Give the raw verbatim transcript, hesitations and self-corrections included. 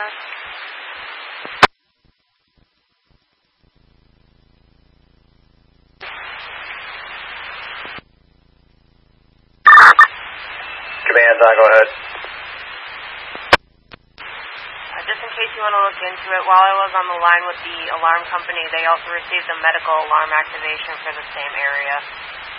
code? Command on, go ahead. Uh, just in case you want to look into it, while I was on the line with the alarm company, they also received a medical alarm activation for the same area.